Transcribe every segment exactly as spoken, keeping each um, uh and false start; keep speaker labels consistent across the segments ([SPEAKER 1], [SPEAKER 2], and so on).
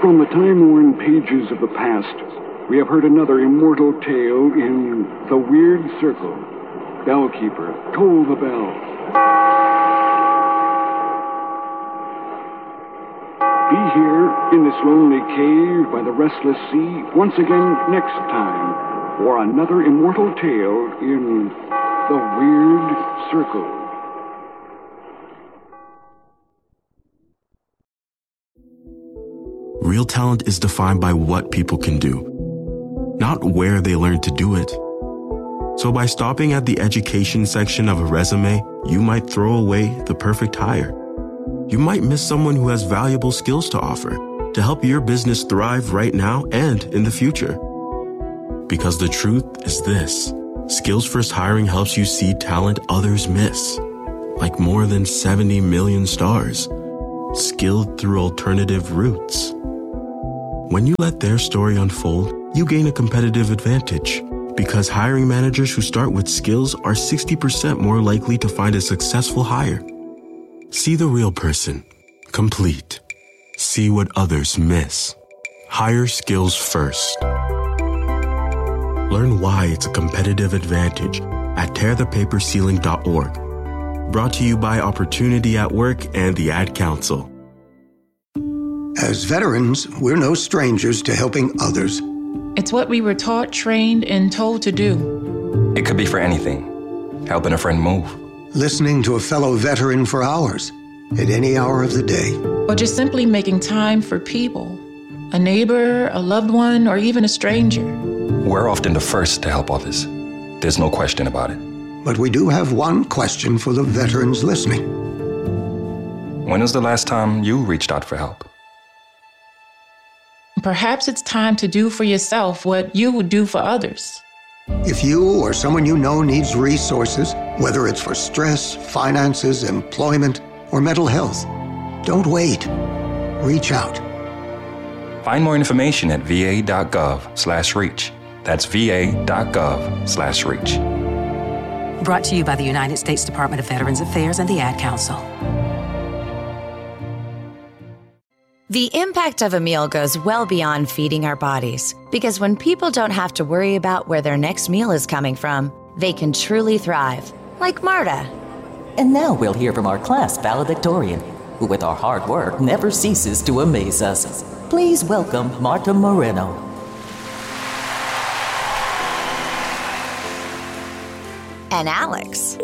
[SPEAKER 1] From the time-worn pages of the past, we have heard another immortal tale in The Weird Circle. Bellkeeper, toll the bell. Be here in this lonely cave by the restless sea once again next time for another immortal tale in The Weird Circle.
[SPEAKER 2] Real talent is defined by what people can do, not where they learn to do it. So by stopping at the education section of a resume, you might throw away the perfect hire. You might miss someone who has valuable skills to offer to help your business thrive right now and in the future. Because the truth is this: Skills First Hiring helps you see talent others miss, like more than seventy million stars, skilled through alternative routes. When you let their story unfold, you gain a competitive advantage, because hiring managers who start with skills are sixty percent more likely to find a successful hire. See the real person, complete. See what others miss. Hire skills first. Learn why it's a competitive advantage at tear the paper ceiling dot org. Brought to you by Opportunity at Work and the Ad Council.
[SPEAKER 3] As veterans, we're no strangers to helping others.
[SPEAKER 4] It's what we were taught, trained, and told to do.
[SPEAKER 5] It could be for anything. Helping a friend move.
[SPEAKER 3] Listening to a fellow veteran for hours, at any hour of the day.
[SPEAKER 4] Or just simply making time for people. A neighbor, a loved one, or even a stranger.
[SPEAKER 5] We're often the first to help others. There's no question about it.
[SPEAKER 3] But we do have one question for the veterans listening.
[SPEAKER 5] When was the last time you reached out for help?
[SPEAKER 4] Perhaps it's time to do for yourself what you would do for others.
[SPEAKER 3] If you or someone you know needs resources, whether it's for stress, finances, employment, or mental health, don't wait. Reach out.
[SPEAKER 5] Find more information at va.gov slash reach. That's va.gov slash reach.
[SPEAKER 6] Brought to you by the United States Department of Veterans Affairs and the Ad Council.
[SPEAKER 7] The impact of a meal goes well beyond feeding our bodies, because when people don't have to worry about where their next meal is coming from, they can truly thrive, like Marta.
[SPEAKER 8] And now we'll hear from our class valedictorian, who with our hard work never ceases to amaze us. Please welcome Marta Moreno.
[SPEAKER 7] And Alex.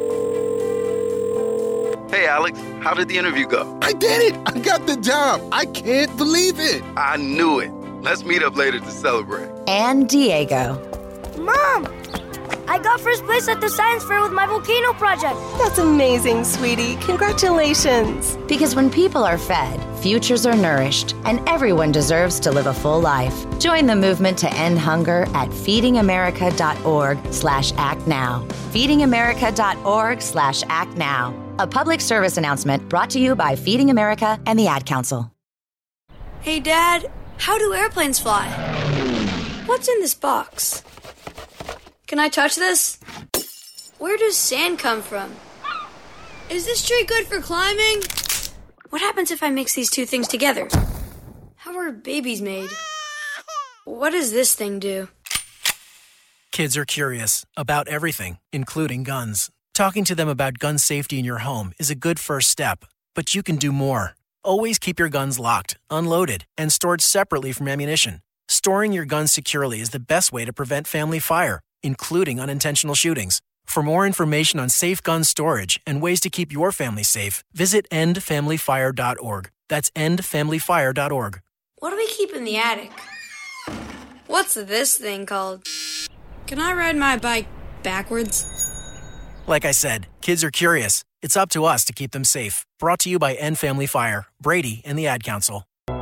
[SPEAKER 9] Hey, Alex, how did the interview go?
[SPEAKER 10] I did it! I got the job! I can't believe it!
[SPEAKER 9] I knew it. Let's meet up later to celebrate.
[SPEAKER 7] And Diego.
[SPEAKER 11] Mom! I got first place at the science fair with my volcano project.
[SPEAKER 12] That's amazing, sweetie. Congratulations.
[SPEAKER 7] Because when people are fed, futures are nourished, and everyone deserves to live a full life. Join the movement to end hunger at feedingamerica.org slash act now. feedingamerica.org slash act now. A public service announcement brought to you by Feeding America and the Ad Council.
[SPEAKER 11] Hey, Dad, how do airplanes fly? What's in this box? Can I touch this? Where does sand come from? Is this tree good for climbing? What happens if I mix these two things together? How are babies made? What does this thing do?
[SPEAKER 13] Kids are curious about everything, including guns. Talking to them about gun safety in your home is a good first step, but you can do more. Always keep your guns locked, unloaded, and stored separately from ammunition. Storing your guns securely is the best way to prevent family fire, including unintentional shootings. For more information on safe gun storage and ways to keep your family safe, visit end family fire dot org. That's end family fire dot org.
[SPEAKER 11] What do we keep in the attic? What's this thing called? Can I ride my bike backwards?
[SPEAKER 13] Like I said, kids are curious. It's up to us to keep them safe. Brought to you by End Family Fire, Brady, and the Ad Council.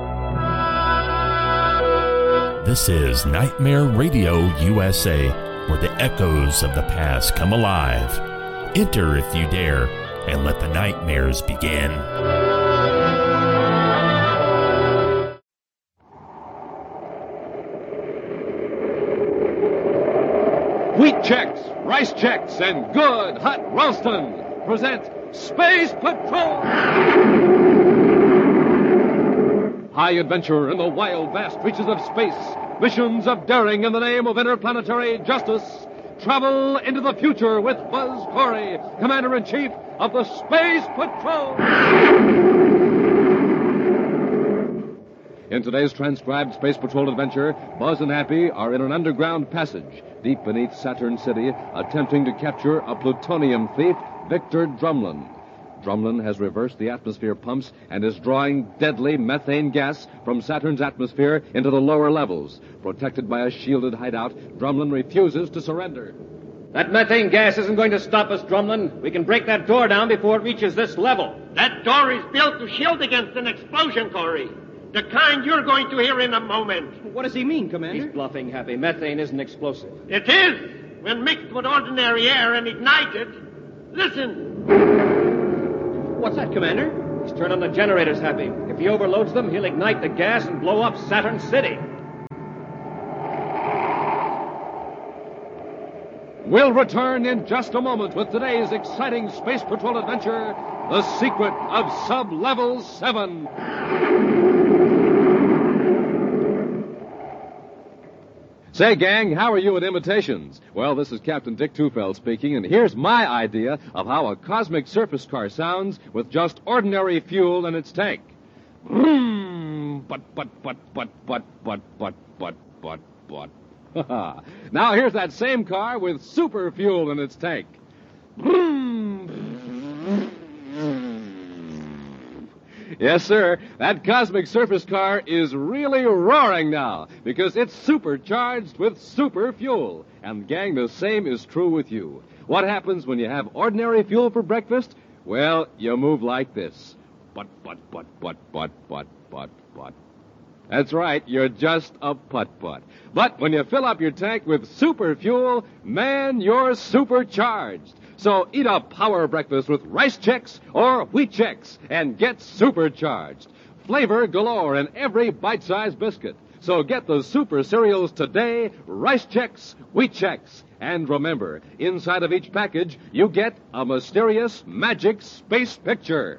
[SPEAKER 14] This is Nightmare Radio U S A, where the echoes of the past come alive. Enter if you dare, and let the nightmares begin.
[SPEAKER 15] Wheat Chex, Rice Chex, and Good Hot Ralston present Space Patrol! High adventure in the wild, vast reaches of space. Missions of daring in the name of interplanetary justice. Travel into the future with Buzz Corey, Commander-in-Chief of the Space Patrol. In today's transcribed Space Patrol adventure, Buzz and Happy are in an underground passage deep beneath Saturn City, attempting to capture a plutonium thief, Victor Drumlin. Drumlin has reversed the atmosphere pumps and is drawing deadly methane gas from Saturn's atmosphere into the lower levels. Protected by a shielded hideout, Drumlin refuses to surrender.
[SPEAKER 16] That methane gas isn't going to stop us, Drumlin. We can break that door down before it reaches this level.
[SPEAKER 17] That door is built to shield against an explosion, Corey. The kind you're going to hear in a moment.
[SPEAKER 16] What does he mean, Commander? He's bluffing, Happy. Methane isn't explosive.
[SPEAKER 17] It is, when mixed with ordinary air and ignited. Listen.
[SPEAKER 16] What's that, Commander? He's turned on the generators, Happy. If he overloads them, he'll ignite the gas and blow up Saturn City.
[SPEAKER 15] We'll return in just a moment with today's exciting Space Patrol adventure, The Secret of Sub-Level seven. Say, gang, how are you at imitations? Well, this is Captain Dick Tufeld speaking, and here's my idea of how a cosmic surface car sounds with just ordinary fuel in its tank. Vroom! But, but, but, but, but, but, but, but, but, but. Now here's that same car with super fuel in its tank. Yes, sir, that cosmic surface car is really roaring now because it's supercharged with super fuel. And, gang, the same is true with you. What happens when you have ordinary fuel for breakfast? Well, you move like this. But, but, but, but, but, but, but, but. That's right, you're just a putt-putt. But when you fill up your tank with super fuel, man, you're supercharged. So eat a power breakfast with Rice Chex or Wheat Chex and get supercharged. Flavor galore in every bite-sized biscuit. So get the super cereals today, Rice Chex, Wheat Chex. And remember, inside of each package, you get a mysterious magic space picture.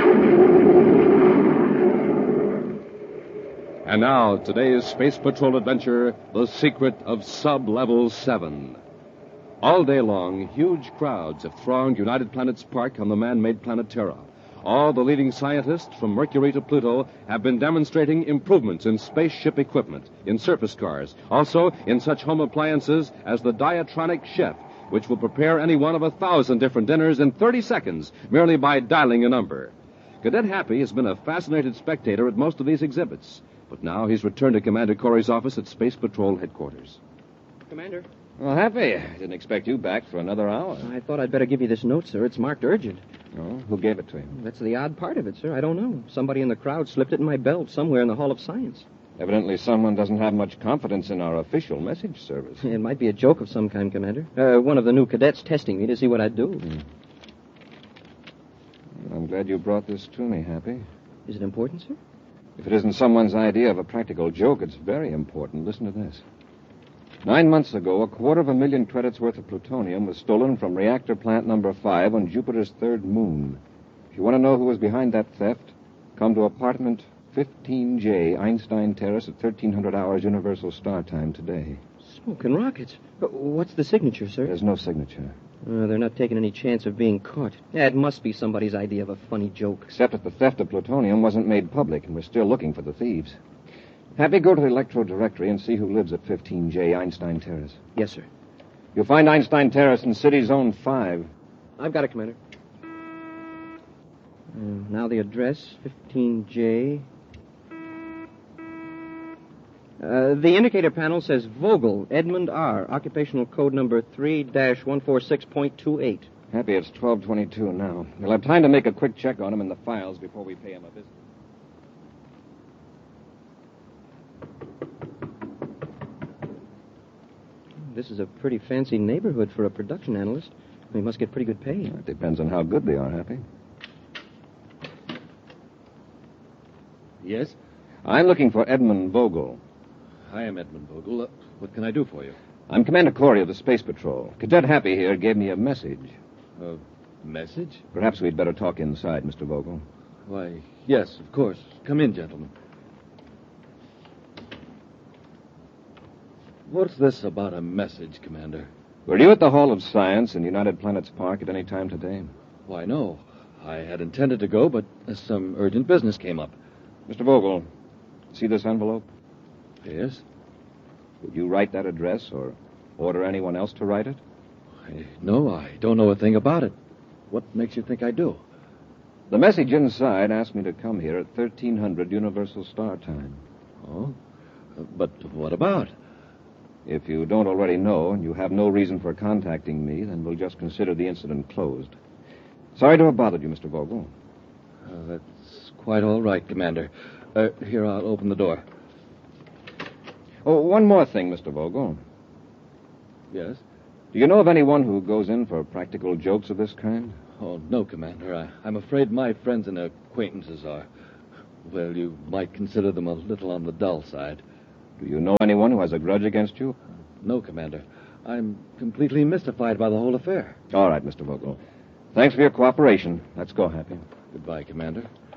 [SPEAKER 15] And now, today's Space Patrol adventure, The Secret of Sub-Level seven. All day long, huge crowds have thronged United Planets Park on the man-made planet Terra. All the leading scientists from Mercury to Pluto have been demonstrating improvements in spaceship equipment, in surface cars, also in such home appliances as the Diatronic Chef, which will prepare any one of a thousand different dinners in thirty seconds merely by dialing a number. Cadet Happy has been a fascinated spectator at most of these exhibits, but now he's returned to Commander Corey's office at Space Patrol headquarters.
[SPEAKER 16] Commander?
[SPEAKER 18] Well, Happy, I didn't expect you back for another hour.
[SPEAKER 16] I thought I'd better give you this note, sir. It's marked urgent.
[SPEAKER 18] Oh, who gave it to you?
[SPEAKER 16] That's the odd part of it, sir. I don't know. Somebody in the crowd slipped it in my belt somewhere in the Hall of Science.
[SPEAKER 18] Evidently someone doesn't have much confidence in our official message service.
[SPEAKER 16] It might be a joke of some kind, Commander. Uh, one of the new cadets testing me to see what I'd do.
[SPEAKER 18] Hmm. I'm glad you brought this to me, Happy.
[SPEAKER 16] Is it important, sir?
[SPEAKER 18] If it isn't someone's idea of a practical joke, it's very important. Listen to this. Nine months ago, a quarter of a million credits worth of plutonium was stolen from reactor plant number five on Jupiter's third moon. If you want to know who was behind that theft, come to apartment fifteen J, Einstein Terrace at thirteen hundred hours Universal Star Time today.
[SPEAKER 16] Smoking rockets. What's the signature, sir?
[SPEAKER 18] There's no signature.
[SPEAKER 16] Uh, they're not taking any chance of being caught. Yeah, it must be somebody's idea of a funny joke.
[SPEAKER 18] Except that the theft of plutonium wasn't made public, and we're still looking for the thieves. Happy, go to the Electro Directory and see who lives at fifteen J, Einstein Terrace.
[SPEAKER 16] Yes, sir.
[SPEAKER 18] You'll find Einstein Terrace in City Zone five.
[SPEAKER 16] I've got it, Commander. Uh, now the address, fifteen J. Uh, the indicator panel says Vogel, Edmund R., occupational code number three dash one four six point two eight.
[SPEAKER 18] Happy, it's twelve twenty-two now. You'll have time to make a quick check on him in the files before we pay him a visit.
[SPEAKER 16] This is a pretty fancy neighborhood for a production analyst. We must get pretty good pay.
[SPEAKER 18] It depends on how good they are, Happy.
[SPEAKER 19] Yes?
[SPEAKER 18] I'm looking for Edmund Vogel.
[SPEAKER 19] I am Edmund Vogel. Uh, what can I do for you?
[SPEAKER 18] I'm Commander Corey of the Space Patrol. Cadet Happy here gave me a message.
[SPEAKER 19] A message?
[SPEAKER 18] Perhaps we'd better talk inside, Mister Vogel.
[SPEAKER 19] Why, yes, of course. Come in, gentlemen. What's this about a message, Commander?
[SPEAKER 18] Were you at the Hall of Science in United Planets Park at any time today?
[SPEAKER 19] Why, no. I had intended to go, but some urgent business came up.
[SPEAKER 18] Mister Vogel, see this envelope?
[SPEAKER 19] Yes?
[SPEAKER 18] Would you write that address or order anyone else to write it?
[SPEAKER 19] I, no, I don't know a thing about it. What makes you think I do?
[SPEAKER 18] The message inside asked me to come here at thirteen hundred Universal Star Time.
[SPEAKER 19] Oh? But what about?
[SPEAKER 18] If you don't already know and you have no reason for contacting me, then we'll just consider the incident closed. Sorry to have bothered you, Mister Vogel.
[SPEAKER 19] Uh, that's quite all right, Commander. Uh, here, I'll open the door.
[SPEAKER 18] Oh, one more thing, Mister Vogel.
[SPEAKER 19] Yes?
[SPEAKER 18] Do you know of anyone who goes in for practical jokes of this kind?
[SPEAKER 19] Oh, no, Commander. I, I'm afraid my friends and acquaintances are. Well, you might consider them a little on the dull side.
[SPEAKER 18] Do you know anyone who has a grudge against you?
[SPEAKER 19] No, Commander. I'm completely mystified by the whole affair.
[SPEAKER 18] All right, Mister Vogel. Thanks for your cooperation. Let's go, Happy.
[SPEAKER 19] Goodbye, Commander.